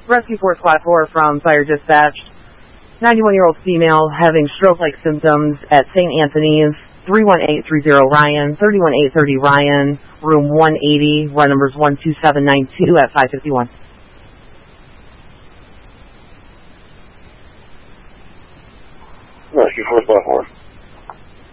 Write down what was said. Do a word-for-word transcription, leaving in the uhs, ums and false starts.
Rescue Force Squad four from Fire Dispatch. ninety-one-year-old female having stroke-like symptoms at Saint Anthony's. three one eight three zero Ryan, three one eight three zero Ryan, room one eighty, run numbers one two seven nine two at five fifty-one. Rescue Force Squad four.